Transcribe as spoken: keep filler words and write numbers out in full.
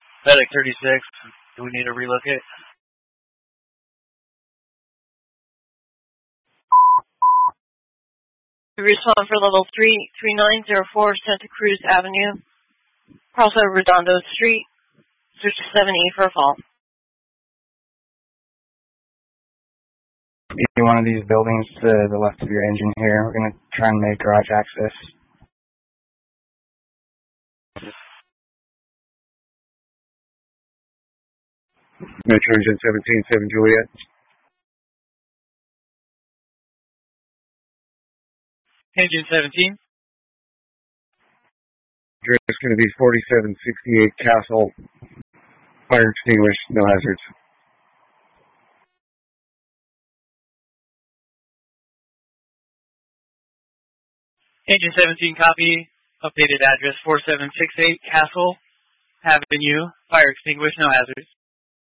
Medic thirty-six, do we need to relocate? Respond for level three three nine zero four Santa Cruz Avenue. Crossover Redondo Street. Search seven E for a fall. Either one of these buildings to the left of your engine here. We're going to try and make garage access. Metro Engine seventeen, seven Juliet. Engine seventeen. Address going to be forty-seven sixty-eight Castle. Fire extinguished, no hazards. Engine seventeen, copy. Updated address four seven six eight Castle Avenue. Fire extinguished, no hazards.